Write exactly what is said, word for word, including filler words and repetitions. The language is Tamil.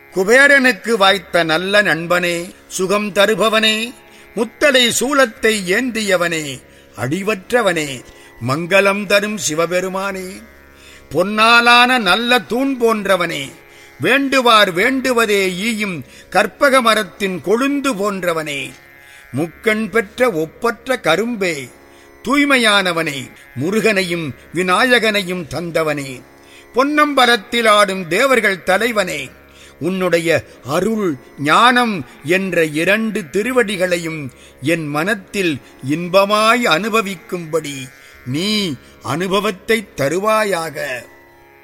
குபேரனுக்கு வாய்த்த நல்ல நண்பனே, சுகம் தருபவனே, முத்தலை சூலத்தை ஏந்தியவனே, அடிவற்றவனே, மங்களம் தரும் சிவபெருமானே, பொன்னாலான நல்ல தூண் போன்றவனே, வேண்டுவார் வேண்டுவதே ஈயும் கற்பக மரத்தின் கொழுந்து போன்றவனே, முக்கண் பெற்ற ஒப்பற்ற கரும்பே, தூய்மையானவனே, முருகனையும் விநாயகனையும் தந்தவனே, பொன்னம்பலத்தில் ஆடும் தேவர்கள் தலைவனே, உன்னுடைய அருள் ஞானம் என்ற இரண்டு திருவடிகளையும் என் மனத்தில் இன்பமாய் அனுபவிக்கும்படி நீ அனுபவத்தை தருவாயாக.